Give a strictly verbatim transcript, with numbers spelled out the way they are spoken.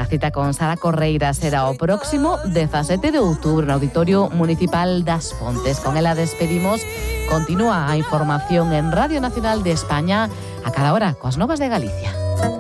cita con Sara Correira será o próximo dezasete de outubro no Auditorio Municipal das Pontes. Con ela despedimos. Continúa a información en Radio Nacional de España a cada hora coas novas de Galicia.